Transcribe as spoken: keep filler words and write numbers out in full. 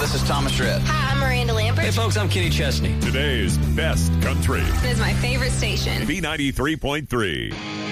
This is Thomas Rhett. Hi, I'm Miranda Lambert. Hey, folks, I'm Kenny Chesney. Today's best country. This is my favorite station. B ninety-three point three.